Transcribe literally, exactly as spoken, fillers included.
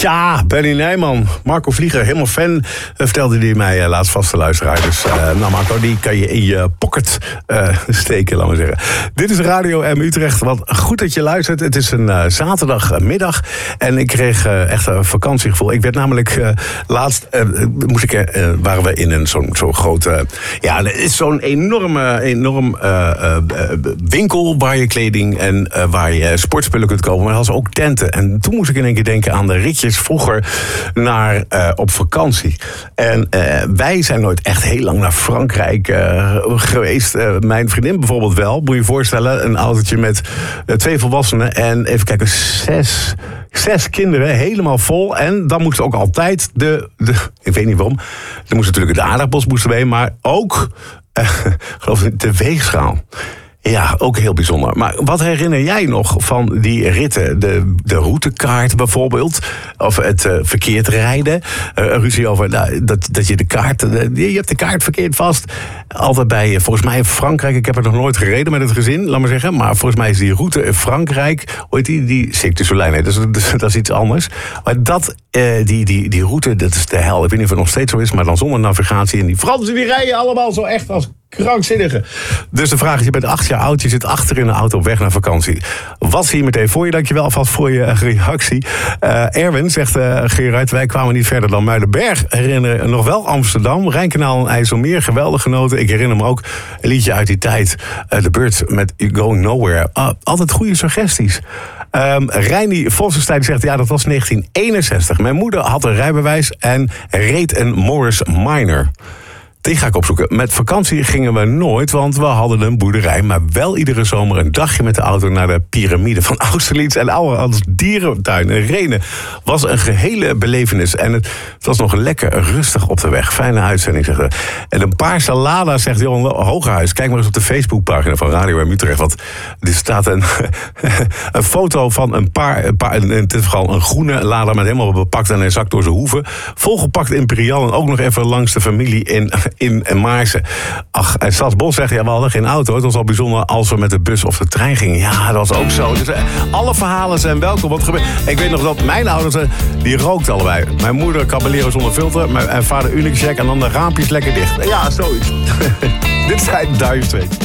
Ja, Benny Nijman. Marco Vlieger, helemaal fan, uh, vertelde hij mij uh, laatst vast te luisteren. Dus uh, nou Marco, die kan je in je pocket uh, steken, laten we zeggen. Dit is Radio M Utrecht. Wat goed dat je luistert. Het is een uh, zaterdagmiddag en ik kreeg uh, echt een vakantiegevoel. Ik werd namelijk uh, laatst, uh, moest ik, uh, waren we in een zo'n zo'n grote, ja, er is zo'n enorme, enorm uh, uh, winkel waar je kleding en uh, waar je sportspullen kunt kopen. Maar er was ook tenten. En toen moest ik in één keer denken aan de ritjes vroeger naar uh, op vakantie. En uh, wij zijn nooit echt heel lang naar Frankrijk uh, geweest. Uh, mijn vriendin bijvoorbeeld wel. Moet je je voorstellen, een autootje met uh, twee volwassenen en even kijken, zes, zes kinderen, helemaal vol. En dan moest ook altijd de, de ik weet niet waarom, er moest natuurlijk de aardappels moesten mee, maar ook uh, geloof ik de weegschaal. Ja, ook heel bijzonder. Maar wat herinner jij nog van die ritten? De, de routekaart bijvoorbeeld? Of het uh, verkeerd rijden? Uh, ruzie over nou, dat, dat je de kaart... Uh, je hebt de kaart verkeerd vast. Altijd bij, uh, volgens mij in Frankrijk... Ik heb er nog nooit gereden met het gezin, laat maar zeggen. Maar volgens mij is die route in Frankrijk... Hoe heet die? Die Cirque du Soleil. Nee, dat is, dat, dat is iets anders. Maar dat, uh, die, die, die route, dat is de hel. Ik weet niet of het nog steeds zo is, maar dan zonder navigatie. En die Fransen die rijden allemaal zo echt als... krankzinnige. Dus de vraag is, je bent acht jaar oud, je zit achter in de auto op weg naar vakantie. Wat zie je meteen voor je? Dankjewel alvast voor je reactie. Uh, Erwin zegt, uh, Gerard, wij kwamen niet verder dan Muidenberg. Herinneren nog wel Amsterdam, Rijnkanaal en IJsselmeer, geweldig genoten. Ik herinner me ook een liedje uit die tijd, uh, The Birds met Going Nowhere. Uh, altijd goede suggesties. Um, Reini Vossenstein zegt, ja, dat was negentien eenenzestig. Mijn moeder had een rijbewijs en reed een Morris Minor. Die ga ik opzoeken. Met vakantie gingen we nooit, want we hadden een boerderij... maar wel iedere zomer een dagje met de auto... naar de piramide van Austerlitz en Ouwehands dierentuin. En Renen was een gehele belevenis. En het, het was nog lekker rustig op de weg. Fijne uitzending, zegt hij. En een paar salada, zegt Johan Hogerhuis. Kijk maar eens op de Facebookpagina van Radio M Utrecht. Want er staat een, een foto van een paar... Een paar in dit geval een groene lada met helemaal bepakt... en een zak door zijn hoeven. Volgepakt Imperial en ook nog even langs de familie in... in Maarsen. Ach, en Stadsbos zegt, ja, we hadden geen auto. Het was al bijzonder als we met de bus of de trein gingen. Ja, dat was ook zo. Dus uh, alle verhalen zijn welkom. Wat gebeurt? Ik weet nog dat mijn ouders, uh, die rookt allebei. Mijn moeder Caballero zonder filter. Mijn en vader Unicek en dan de raampjes lekker dicht. Ja, zoiets. Dit zijn Dire Straits.